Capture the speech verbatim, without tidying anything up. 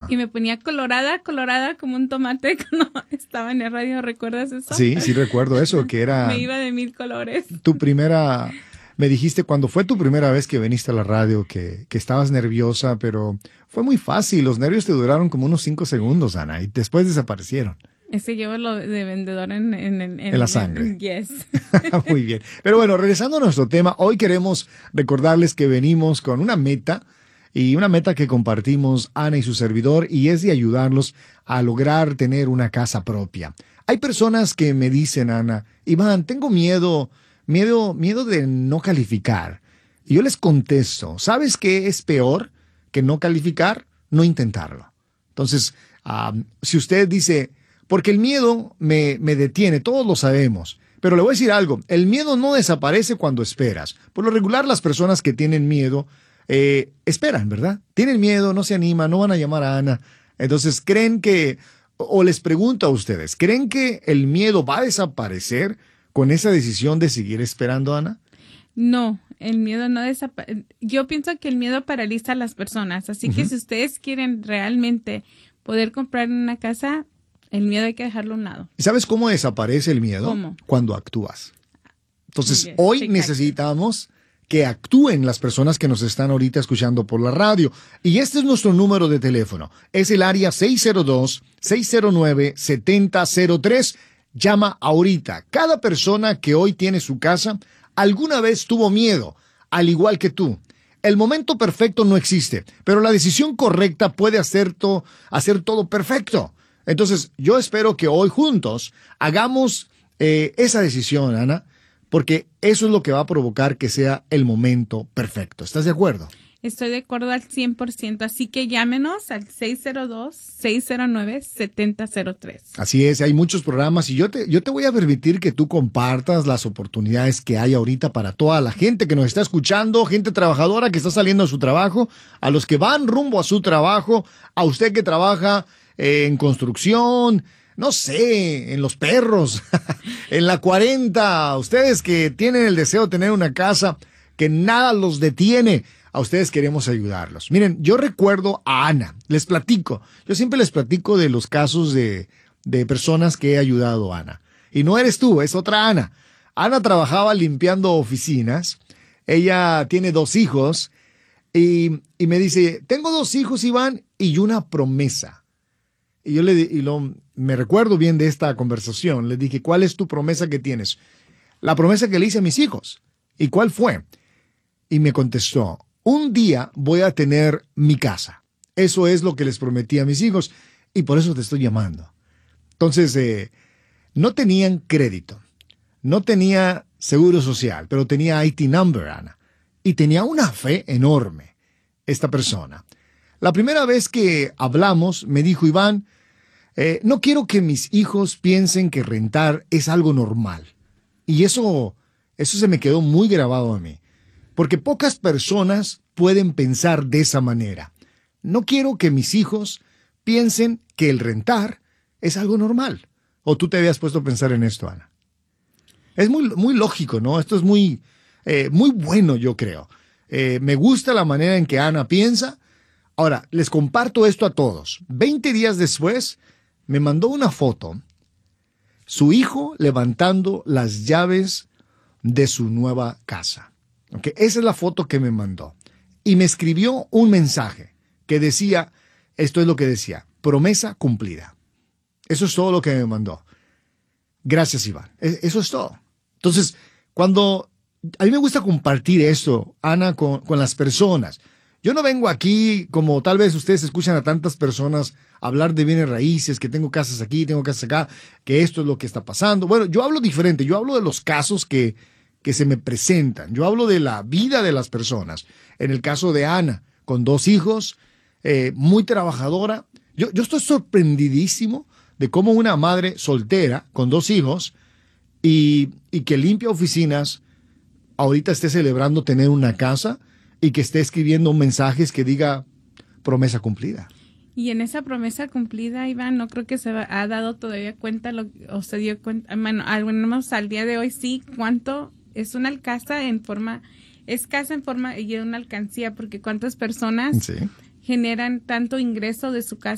Y me ponía colorada, colorada como un tomate cuando estaba en el radio. ¿Recuerdas eso? Sí, sí recuerdo eso, que era... Me iba de mil colores. Tu primera... Me dijiste cuando fue tu primera vez que viniste a la radio que, que estabas nerviosa, pero fue muy fácil. Los nervios te duraron como unos cinco segundos, Ana, y después desaparecieron. Ese llevo lo de vendedor en, en, en, en la sangre. En, yes. Muy bien. Pero bueno, regresando a nuestro tema, hoy queremos recordarles que venimos con una meta y una meta que compartimos Ana y su servidor, y es de ayudarlos a lograr tener una casa propia. Hay personas que me dicen, Ana, Iván, tengo miedo... Miedo, miedo de no calificar. Y yo les contesto, ¿sabes qué es peor que no calificar? No intentarlo. Entonces, um, si usted dice, porque el miedo me, me detiene, todos lo sabemos. Pero le voy a decir algo, el miedo no desaparece cuando esperas. Por lo regular, las personas que tienen miedo, eh, esperan, ¿verdad? Tienen miedo, no se animan, no van a llamar a Ana. Entonces, ¿creen que, o les pregunto a ustedes, ¿creen que el miedo va a desaparecer con esa decisión de seguir esperando, Ana? No, el miedo no desaparece. Yo pienso que el miedo paraliza a las personas. Así uh-huh. que si ustedes quieren realmente poder comprar una casa, el miedo hay que dejarlo a un lado. ¿Y sabes cómo desaparece el miedo? ¿Cómo? Cuando actúas. Entonces, Yes, hoy exacto. necesitamos que actúen las personas que nos están ahorita escuchando por la radio. Y este es nuestro número de teléfono. Es el área seis cero dos, seis cero nueve, siete cero cero tres. Llama ahorita. Cada persona que hoy tiene su casa alguna vez tuvo miedo, al igual que tú. El momento perfecto no existe, pero la decisión correcta puede hacer, to- hacer todo perfecto. Entonces, yo espero que hoy juntos hagamos eh, esa decisión, Ana, porque eso es lo que va a provocar que sea el momento perfecto. ¿Estás de acuerdo? Estoy de acuerdo al cien por ciento, así que llámenos al seis cero dos, seis cero nueve, siete cero cero tres. Así es, hay muchos programas y yo te, yo te voy a permitir que tú compartas las oportunidades que hay ahorita para toda la gente que nos está escuchando, gente trabajadora que está saliendo a su trabajo, a los que van rumbo a su trabajo, a usted que trabaja eh, en construcción, no sé, en los perros, en la cuarenta, ustedes que tienen el deseo de tener una casa, que nada los detiene. A ustedes queremos ayudarlos. Miren, yo recuerdo a Ana, les platico. Yo siempre les platico de los casos de, de personas que he ayudado a Ana. Y no eres tú, es otra Ana. Ana trabajaba limpiando oficinas. Ella tiene dos hijos. Y, y me dice, tengo dos hijos, Iván, y una promesa. Y yo le y lo, me recuerdo bien de esta conversación. Le dije, ¿cuál es tu promesa que tienes? La promesa que le hice a mis hijos. ¿Y cuál fue? Y me contestó, un día voy a tener mi casa. Eso es lo que les prometí a mis hijos y por eso te estoy llamando. Entonces, eh, no tenían crédito, no tenía seguro social, pero tenía I T number, Ana. Y tenía una fe enorme, esta persona. La primera vez que hablamos, me dijo, Iván, eh, no quiero que mis hijos piensen que rentar es algo normal. Y eso, eso se me quedó muy grabado a mí. Porque pocas personas pueden pensar de esa manera. No quiero que mis hijos piensen que el rentar es algo normal. ¿O tú te habías puesto a pensar en esto, Ana? Es muy, muy lógico, ¿no? Esto es muy, eh, muy bueno, yo creo. Eh, me gusta la manera en que Ana piensa. Ahora, les comparto esto a todos. Veinte días después, me mandó una foto. Su hijo levantando las llaves de su nueva casa. Okay, esa es la foto que me mandó. Y me escribió un mensaje que decía, esto es lo que decía, promesa cumplida. Eso es todo lo que me mandó. Gracias, Iván. Eso es todo. Entonces, cuando a mí me gusta compartir esto, Ana, con, con las personas. Yo no vengo aquí, como tal vez ustedes escuchan a tantas personas hablar de bienes raíces, que tengo casas aquí, tengo casas acá, que esto es lo que está pasando. Bueno, yo hablo diferente. Yo hablo de los casos que que se me presentan. Yo hablo de la vida de las personas. En el caso de Ana, con dos hijos, eh, muy trabajadora. Yo, yo estoy sorprendidísimo de cómo una madre soltera con dos hijos y, y que limpia oficinas, ahorita esté celebrando tener una casa y que esté escribiendo mensajes que diga promesa cumplida. Y en esa promesa cumplida, Iván, no creo que se ha dado todavía cuenta lo, o se dio cuenta, bueno, al menos al día de hoy sí, cuánto es una casa en forma, es casa en forma y una alcancía, porque cuántas personas Sí. generan tanto ingreso de su casa